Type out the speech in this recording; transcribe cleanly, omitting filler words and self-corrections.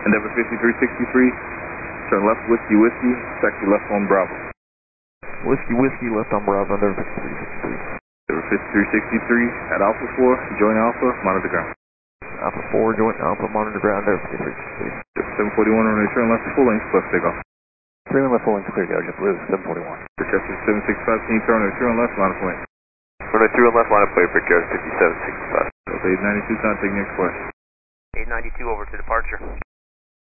Endeavor 5363, turn left, Whiskey, Whiskey, taxi left on Bravo. Whiskey, Whiskey, left on Bravo, Endeavor 5363. Endeavor 5363 at Alpha 4, join Alpha, monitor ground. Alpha 4, joint Alpha, monitor ground, Endeavor 5363. 741 on a turn left full length, plus takeoff. 3 left full length, clear, Gauge, Blue, 741. Chester 765, can you turn on a turn left, line of point? Runway 31 left, line of play, Brickyard 5765. Okay, 892, contact next question. 892 over to departure.